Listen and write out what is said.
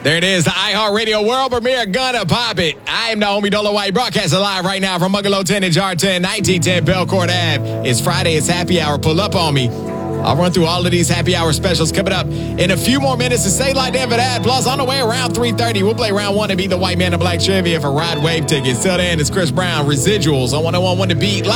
There it is, the iHeartRadio world premiere, Gonna Pop It. I am Naomi Dolo White, broadcasting live right now from Mugalo 10 and Jar 10, 1910 Belcourt Ave. It's Friday, it's happy hour. Pull up on me. I'll run through all of these happy hour specials coming up in a few more minutes. To say like that for that. Plus, on the way around 3:30, we'll play round one and beat the white man in black trivia for Ride Wave tickets. Till then, it's Chris Brown, Residuals on 101.1 The Beat.